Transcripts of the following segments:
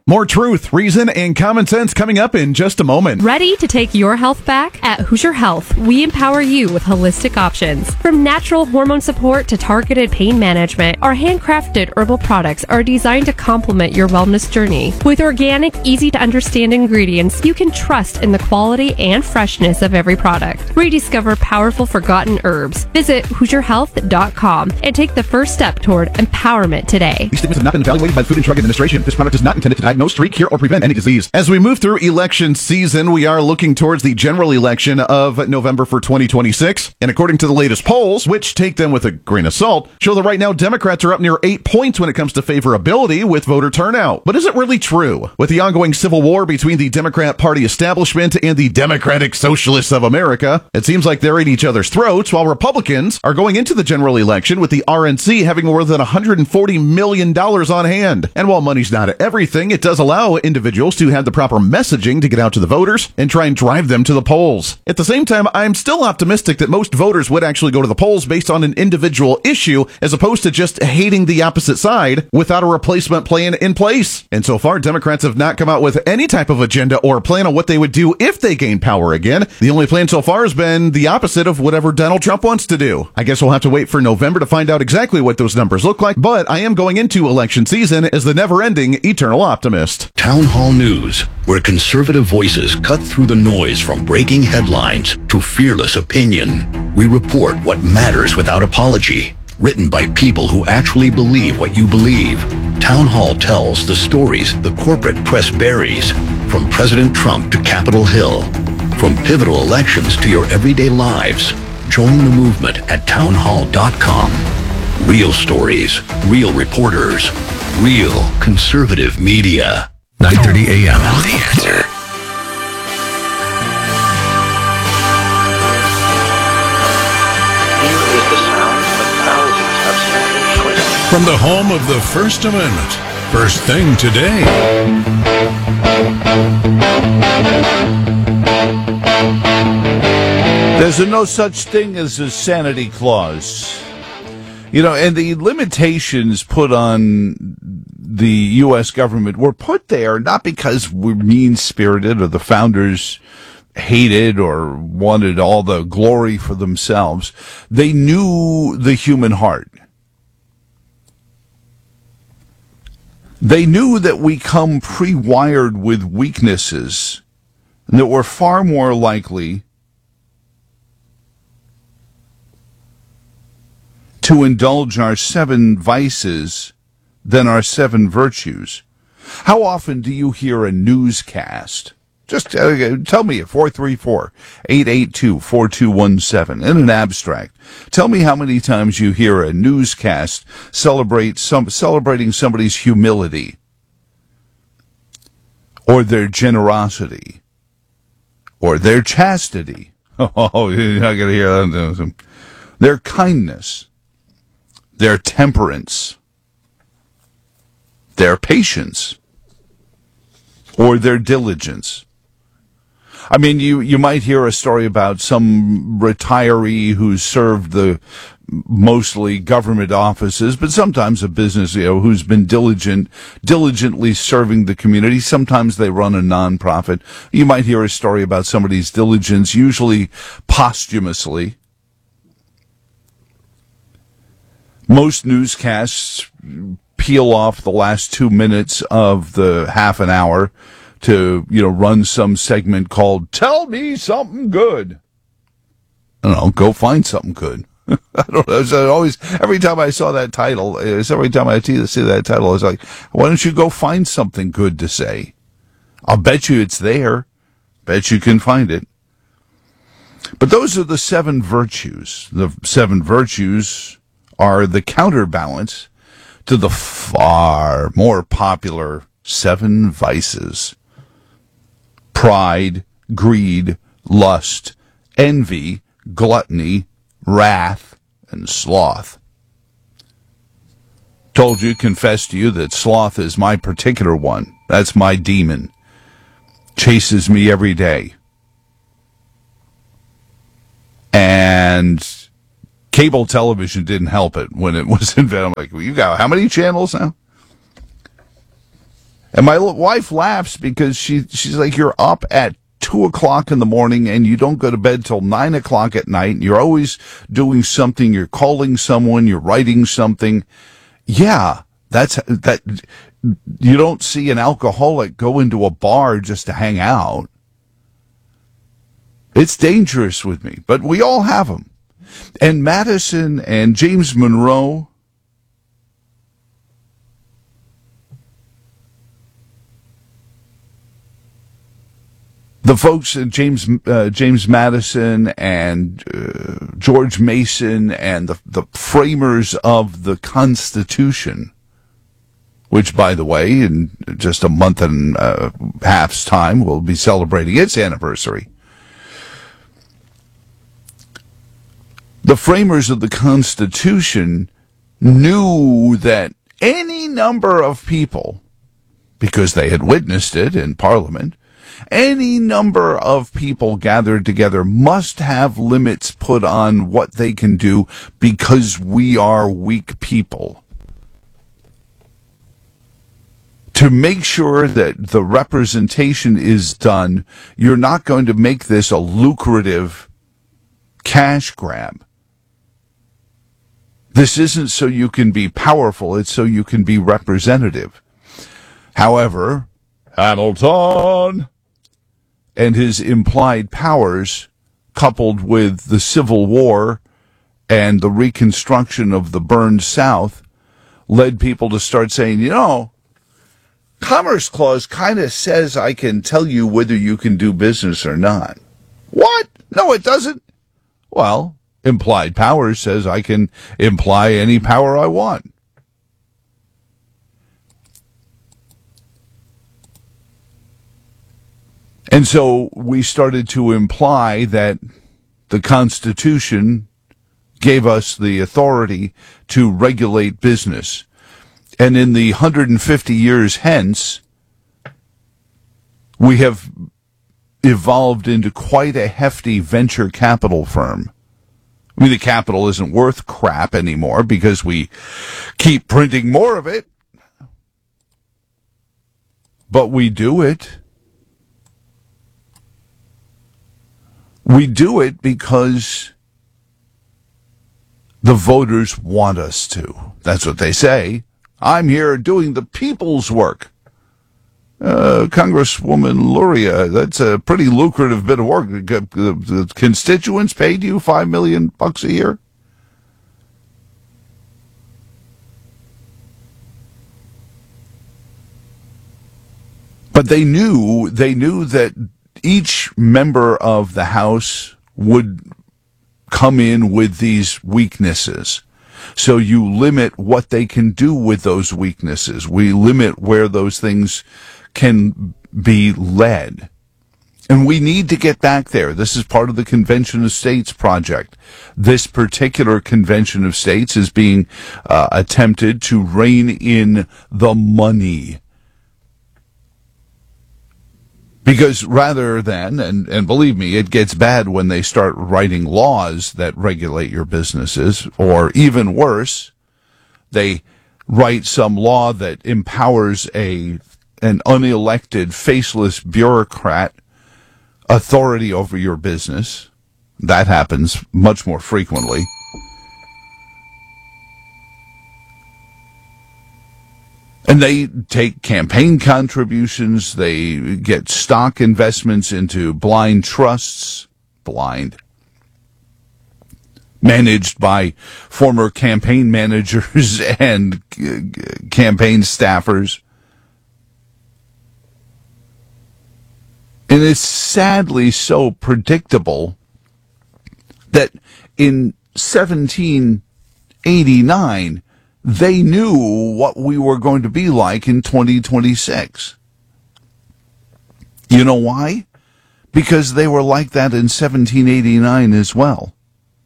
More truth, reason, and common sense coming up in just a moment. Ready to take your health back? At Hoosier Health, we empower you with holistic options. From natural hormone support to targeted pain management, our handcrafted herbal products are designed to complement your wellness journey. With organic, easy-to-understand ingredients, you can trust in the quality and freshness of every product. Rediscover powerful forgotten herbs. Visit HoosierHealth.com and take the first step toward empowerment today. These statements have not been evaluated by the Food and Drug Administration. This product is not intended to diagnose, treat, cure, or prevent any disease. As we move through election season, we are looking towards the general election of November for 2026. And according to the latest polls, which take them with a grain of salt, show that right now Democrats are up near 8 points when it comes to favorability with voter turnout. But is it really true? With the ongoing civil war between the Democrat Party establishment and the Democratic Socialists of America, it seems like they're at each other's throats, while Republicans are going into the general election with the RNC having more than $140 million on hand. And while money's not everything, it does allow individuals to have the proper messaging to get out to the voters and try and drive them to the polls. At the same time, I'm still optimistic that most voters would actually go to the polls based on an individual issue as opposed to just hating the opposite side without a replacement plan in place. And so far, Democrats have not come out with any type of agenda or plan on what they would do if they gain power again. The only plan so far has been the opposite of whatever Donald Trump wants to do. I guess we'll have to wait for November to find out exactly what those numbers look like, but I am going into election season as the never-ending eternal optimist. Town Hall News, where conservative voices cut through the noise from breaking headlines to fearless opinion. We report what matters without apology. Written by people who actually believe what you believe. Town Hall tells the stories the corporate press buries, from President Trump to Capitol Hill, from pivotal elections to your everyday lives. Join the movement at townhall.com. Real stories, real reporters, real conservative media. 9:30 a.m. The Answer. Here is the sound of thousands of Spanish voices. From the home of the First Amendment. First thing today. There's no such thing as a sanity clause. You know, and the limitations put on the U.S. government were put there not because we're mean-spirited or the founders hated or wanted all the glory for themselves. They knew the human heart. They knew that we come pre-wired with weaknesses and that we're far more likely to indulge our 7 vices than our 7 virtues. How often do you hear a newscast? Just tell me at 434-882-4217 in an abstract. Tell me how many times you hear a newscast celebrating somebody's humility or their generosity or their chastity. Oh, you're not going to hear that. Their kindness, their temperance, their patience, or their diligence. I mean, you might hear a story about some retiree who served the mostly government offices, but sometimes a business, who's been diligently serving the community. Sometimes they run a nonprofit. You might hear a story about somebody's diligence, usually posthumously. Most newscasts peel off the last 2 minutes of the half an hour to, run some segment called Tell Me Something Good. I don't know, go find something good. I don't know. So always, every time I saw that title, every time I see that title, I was like, why don't you go find something good to say? I'll bet you it's there. Bet you can find it. But those are the 7 virtues. The 7 virtues are the counterbalance to the far more popular 7 vices. Pride, greed, lust, envy, gluttony, wrath, and sloth. Confessed to you that sloth is my particular one. That's my demon. Chases me every day. And cable television didn't help it when it was invented. I'm like, well, you got how many channels now? And my wife laughs because she's like, you're up at 2:00 in the morning and you don't go to bed till 9:00 at night. You're always doing something. You're calling someone. You're writing something. Yeah, that. You don't see an alcoholic go into a bar just to hang out. It's dangerous with me, but we all have them. And Madison and James Monroe, the folks, James Madison and George Mason and the framers of the Constitution, which, by the way, in just a month and a half's time, we'll be celebrating its anniversary. The framers of the Constitution knew that any number of people, because they had witnessed it in Parliament, any number of people gathered together must have limits put on what they can do because we are weak people. To make sure that the representation is done, you're not going to make this a lucrative cash grab. This isn't so you can be powerful, it's so you can be representative. However, Hamilton and his implied powers, coupled with the Civil War and the reconstruction of the burned South, led people to start saying, Commerce Clause kind of says I can tell you whether you can do business or not. What? No, it doesn't. Well, implied power says I can imply any power I want. And so we started to imply that the Constitution gave us the authority to regulate business. And in the 150 years hence, we have evolved into quite a hefty venture capital firm. I mean, the capital isn't worth crap anymore because we keep printing more of it. But we do it. We do it because the voters want us to. That's what they say. I'm here doing the people's work. Congresswoman Luria, that's a pretty lucrative bit of work. The constituents paid you $5 million a year. But they knew that each member of the House would come in with these weaknesses. So you limit what they can do with those weaknesses. We limit where those things can be led. And we need to get back there. This is part of the Convention of States project. This particular Convention of States is being attempted to rein in the money. Because rather than, and believe me, it gets bad when they start writing laws that regulate your businesses, or even worse, they write some law that empowers an unelected, faceless bureaucrat authority over your business. That happens much more frequently. And they take campaign contributions, they get stock investments into blind trusts, managed by former campaign managers and campaign staffers. And it's sadly so predictable that in 1789, they knew what we were going to be like in 2026. You know why? Because they were like that in 1789 as well.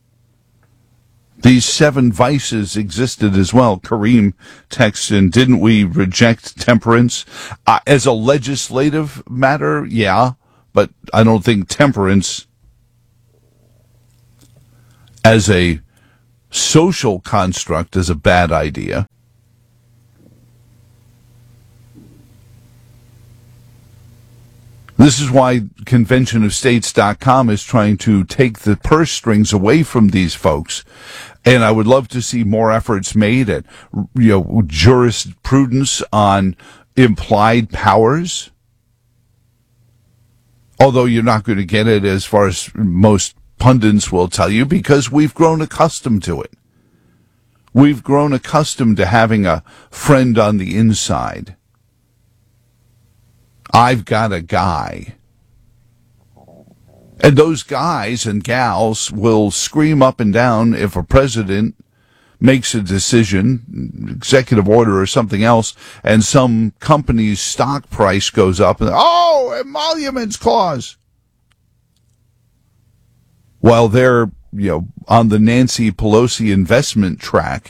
These 7 vices existed as well. Kareem texts in, didn't we reject temperance? As a legislative matter, yeah, but I don't think temperance as a social construct is a bad idea. This is why conventionofstates.com is trying to take the purse strings away from these folks. And I would love to see more efforts made at, jurisprudence on implied powers. Although you're not going to get it as far as most pundits will tell you, because we've grown accustomed to it. We've grown accustomed to having a friend on the inside. I've got a guy. And those guys and gals will scream up and down if a president makes a decision, executive order or something else, and some company's stock price goes up, and emoluments clause. While they're, on the Nancy Pelosi investment track,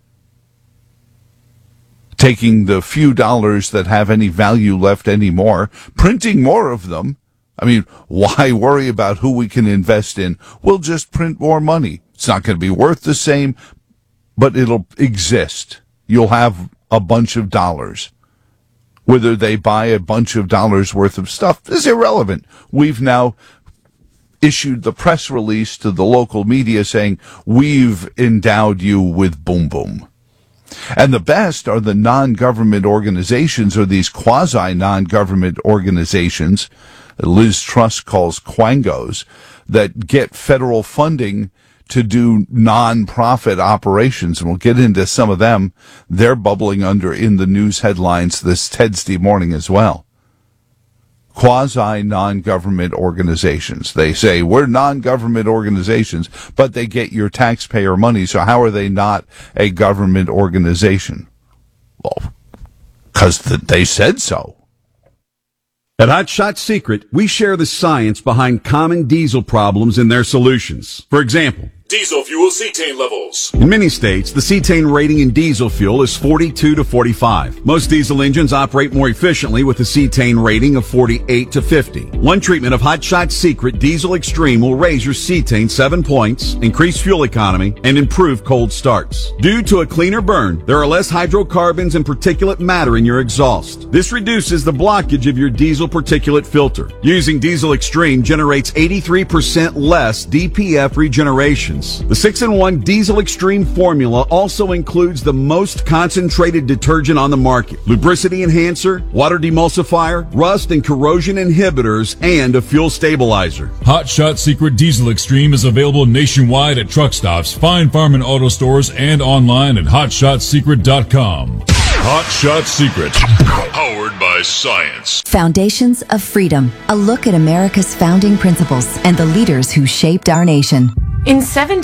taking the few dollars that have any value left anymore, printing more of them. I mean, why worry about who we can invest in? We'll just print more money. It's not going to be worth the same, but it'll exist. You'll have a bunch of dollars. Whether they buy a bunch of dollars worth of stuff is irrelevant. We've now issued the press release to the local media saying, we've endowed you with boom boom. And the best are the non-government organizations, or these quasi-non-government organizations, Liz Truss calls quangos, that get federal funding to do non-profit operations. And we'll get into some of them. They're bubbling under in the news headlines this Tuesday morning as well. Quasi-non-government organizations. They say, we're non-government organizations, but they get your taxpayer money, so how are they not a government organization? Well, because they said so. At Hot Shot Secret, we share the science behind common diesel problems and their solutions. For example, Diesel fuel cetane levels. in many states, the cetane rating in diesel fuel is 42 to 45. Most diesel engines operate more efficiently with a cetane rating of 48 to 50. One treatment of Hot Shot Secret Diesel Extreme will raise your cetane 7 points, increase fuel economy, and improve cold starts. Due to a cleaner burn, there are less hydrocarbons and particulate matter in your exhaust. This reduces the blockage of your diesel particulate filter. Using Diesel Extreme generates 83% less DPF regeneration. The 6-in-1 Diesel Extreme formula also includes the most concentrated detergent on the market, lubricity enhancer, water demulsifier, rust and corrosion inhibitors, and a fuel stabilizer. Hot Shot Secret Diesel Extreme is available nationwide at truck stops, Fine Farm and auto stores, and online at hotshotsecret.com. Hot Shot Secret, powered by science. Foundations of Freedom, a look at America's founding principles and the leaders who shaped our nation. In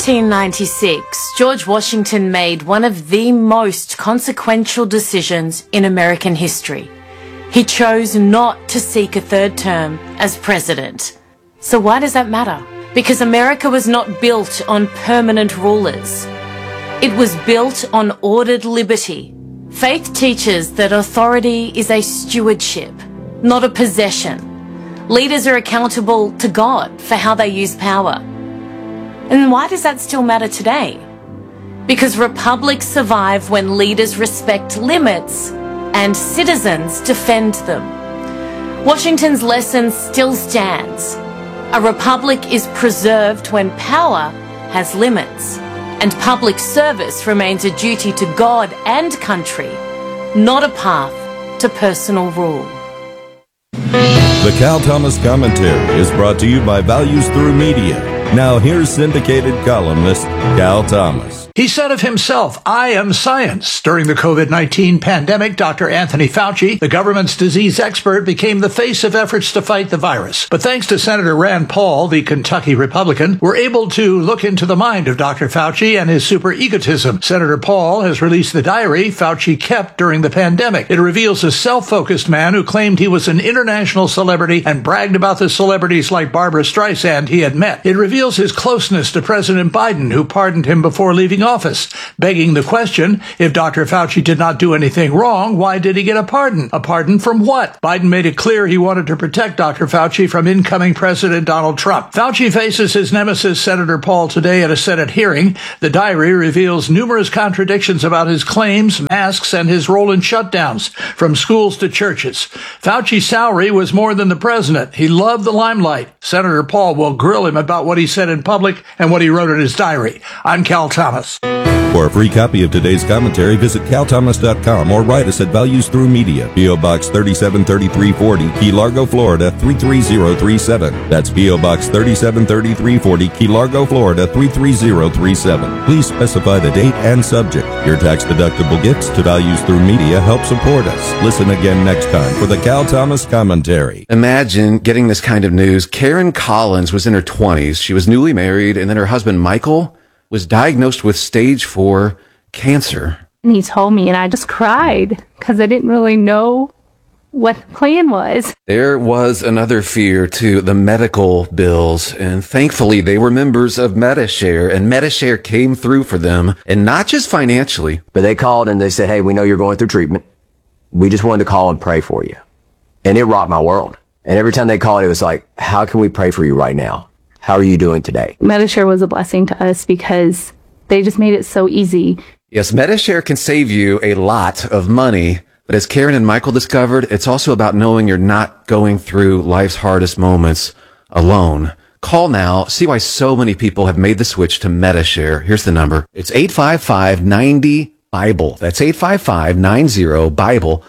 1796, George Washington made one of the most consequential decisions in American history. He chose not to seek a third term as president. So why does that matter? Because America was not built on permanent rulers. It was built on ordered liberty. Faith teaches that authority is a stewardship, not a possession. Leaders are accountable to God for how they use power. And why does that still matter today? Because republics survive when leaders respect limits and citizens defend them. Washington's lesson still stands. A republic is preserved when power has limits, and public service remains a duty to God and country, not a path to personal rule. The Cal Thomas Commentary is brought to you by Values Through Media. Now here's syndicated columnist Cal Thomas. He said of himself, "I am science." During the COVID-19 pandemic, Dr. Anthony Fauci, the government's disease expert, became the face of efforts to fight the virus. But thanks to Senator Rand Paul, the Kentucky Republican, we're able to look into the mind of Dr. Fauci and his super egotism. Senator Paul has released the diary Fauci kept during the pandemic. It reveals a self-focused man who claimed he was an international celebrity and bragged about the celebrities like Barbara Streisand he had met. It reveals reveals his closeness to President Biden, who pardoned him before leaving office, begging the question, if Dr. Fauci did not do anything wrong, why did he get a pardon? A pardon from what? Biden made it clear he wanted to protect Dr. Fauci from incoming President Donald Trump. Fauci faces his nemesis, Senator Paul, today at a Senate hearing. The diary reveals numerous contradictions about his claims, masks, and his role in shutdowns, from schools to churches. Fauci's salary was more than the president. He loved the limelight. Senator Paul will grill him about what he said in public and what he wrote in his diary. I'm Cal Thomas. For a free copy of today's commentary, visit calthomas.com or write us at Values Through Media, P.O. Box 373340, Key Largo, Florida 33037. That's P.O. Box 373340, Key Largo, Florida 33037. Please specify the date and subject. Your tax-deductible gifts to Values Through Media help support us. Listen again next time for the Cal Thomas Commentary. Imagine getting this kind of news. Karen Collins was in her 20s. She was newly married, and then her husband, Michael, was diagnosed with stage 4 cancer. And he told me, and I just cried because I didn't really know what the plan was. There was another fear, too, the medical bills. And thankfully, they were members of Medi-Share, and Medi-Share came through for them, and not just financially. But they called and they said, hey, we know you're going through treatment. We just wanted to call and pray for you. And it rocked my world. And every time they called, it was like, how can we pray for you right now? How are you doing today? Medi-Share was a blessing to us because they just made it so easy. Yes, Medi-Share can save you a lot of money. But as Karen and Michael discovered, it's also about knowing you're not going through life's hardest moments alone. Call now. See why so many people have made the switch to Medi-Share. Here's the number. It's 855-90-BIBLE. That's 855-90-BIBLE.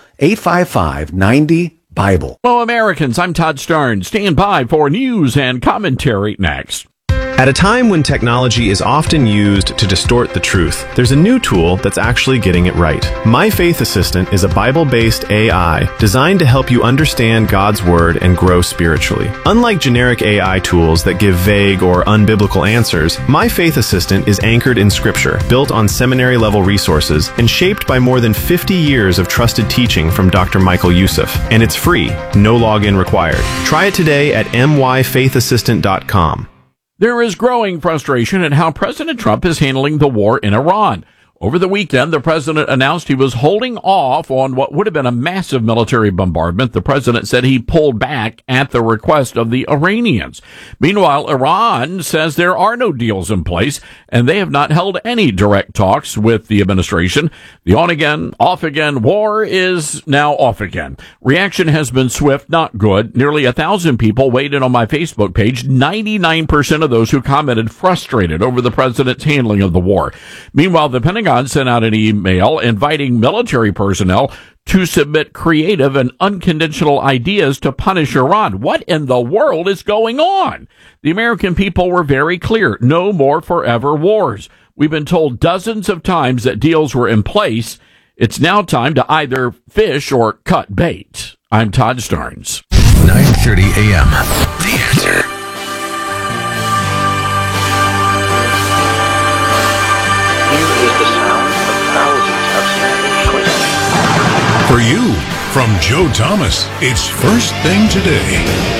855-90-BIBLE. Hello, Americans. I'm Todd Starnes. Stand by for news and commentary next. At a time when technology is often used to distort the truth, there's a new tool that's actually getting it right. My Faith Assistant is a Bible-based AI designed to help you understand God's Word and grow spiritually. Unlike generic AI tools that give vague or unbiblical answers, My Faith Assistant is anchored in Scripture, built on seminary-level resources, and shaped by more than 50 years of trusted teaching from Dr. Michael Youssef. And it's free, no login required. Try it today at myfaithassistant.com. There is growing frustration at how President Trump is handling the war in Iran. Over the weekend, the president announced he was holding off on what would have been a massive military bombardment. The president said he pulled back at the request of the Iranians. Meanwhile, Iran says there are no deals in place, and they have not held any direct talks with the administration. The on-again, off-again war is now off again. Reaction has been swift, not good. Nearly 1,000 people weighed in on my Facebook page. 99% of those who commented frustrated over the president's handling of the war. Meanwhile, the Pentagon sent out an email inviting military personnel to submit creative and unconditional ideas to punish Iran. What in the world is going on? The American people were very clear. No more forever wars. We've been told dozens of times that deals were in place. It's now time to either fish or cut bait. I'm Todd Starnes. 9:30 a.m. The Answer. For you, from Joe Thomas, it's First Thing Today.